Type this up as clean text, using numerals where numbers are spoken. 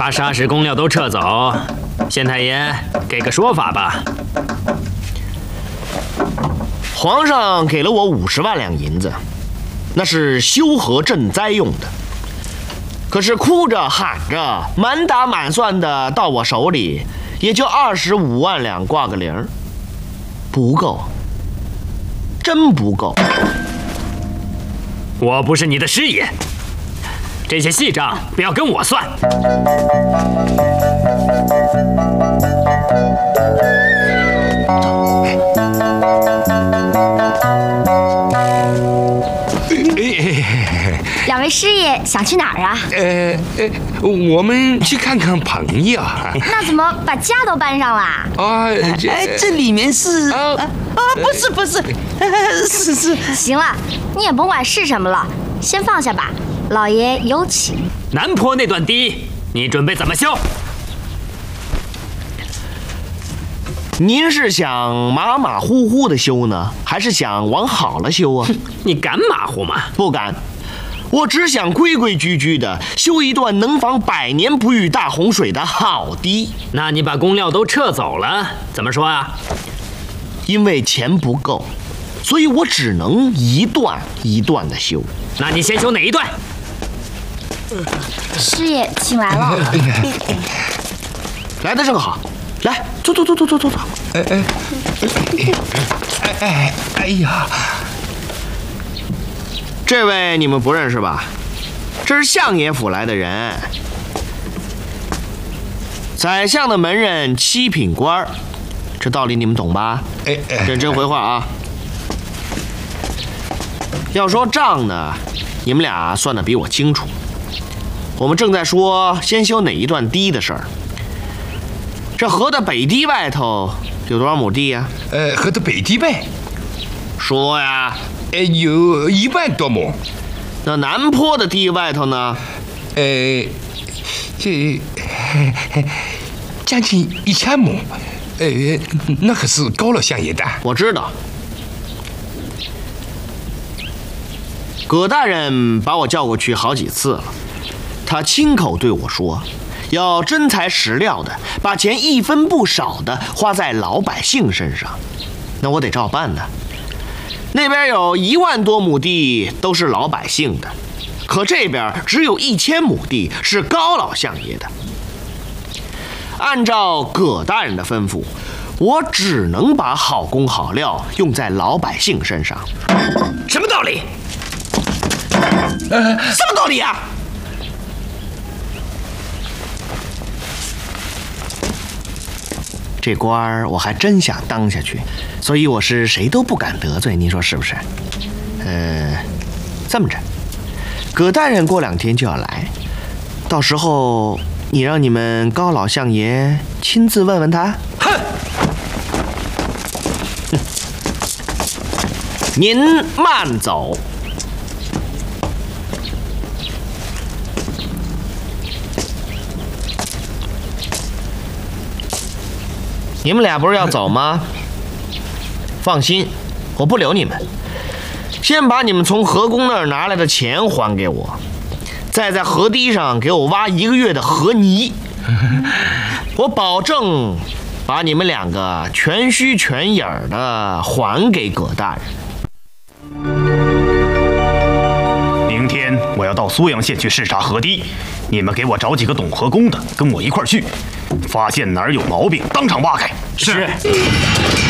把沙石公料都撤走。县太爷，给个说法吧。 皇上给了我50万两银子，那是修河赈灾用的。可是哭着喊着，满打满算的到我手里，也就25万两挂个零，不够，真不够。 我不是你的师爷，这些细账不要跟我算。 两位师爷想去哪儿啊？ 我们去看看朋友。 那怎么把家都搬上了？ 这里面是不是，是。 行了，你也甭管是什么了，先放下吧。老爷有请。 南坡那段堤，你准备怎么修？ 您是想马马虎虎的修呢，还是想往好了修啊？ 你敢马虎吗？ 不敢，我只想规规矩矩的修一段能防100年不遇大洪水的好堤。 那你把公料都撤走了，怎么说啊？ 因为钱不够，所以我只能一段一段的修。 那你先修哪一段？ 师爷请来了。 来得正好，来，坐。 哎呀， 这位你们不认识吧？这是相爷府来的人，宰相的门人7品官，这道理你们懂吧？认真回话啊！要说账呢，你们俩算得比我清楚。我们正在说先修哪一段堤的事儿。这河的北堤外头有多少亩地呀？ 河的北堤外， 说呀。 有1万多亩。 那南坡的地外头呢？ 这将近1000亩。那可是高了相爷的。 我知道。葛大人把我叫过去好几次了，他亲口对我说，要真材实料的把钱1分不少的花在老百姓身上。那我得照办呢。那边有1万多亩地都是老百姓的，可这边只有1000亩地是高老相爷的。按照葛大人的吩咐，我只能把好工好料用在老百姓身上。 什么道理？ 什么道理啊？这官儿我还真想当下去，所以我是谁都不敢得罪，您说是不是？这么着，葛大人过2天就要来，到时候你让你们高老相爷亲自问问他。 哼！ 您慢走。你们俩不是要走吗？放心，我不留你们。先把你们从河工那儿拿来的钱还给我，再在河堤上给我挖1个月的河泥。我保证把你们2个全虚全影的还给葛大人。 明天我要到苏阳县去视察河堤，你们给我找几个懂河工的，跟我一块儿去。发现哪儿有毛病，当场挖开。 是。